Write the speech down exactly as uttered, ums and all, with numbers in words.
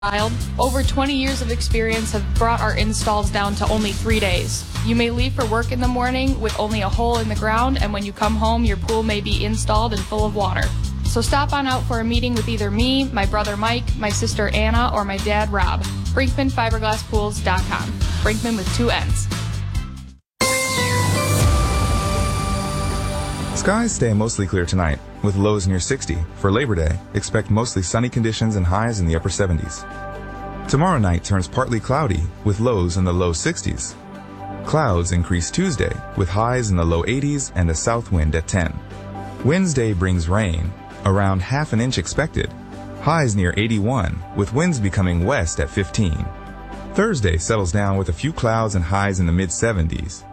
Over twenty years of experience have brought our installs down to only three days. You may leave for work in the morning with only a hole in the ground, and when you come home, your pool may be installed and full of water. So stop on out for a meeting with either me, my brother Mike, my sister Anna, or my dad Rob. Brinkman Fiberglass Pools dot com. Brinkman with two N's. Skies stay mostly clear tonight, with lows near sixty. For Labor Day, expect mostly sunny conditions and highs in the upper seventies. Tomorrow night turns partly cloudy, with lows in the low sixties. Clouds increase Tuesday, with highs in the low eighties and a south wind at ten. Wednesday brings rain, around half an inch expected. Highs near eighty-one, with winds becoming west at fifteen. Thursday settles down with a few clouds and highs in the mid seventies.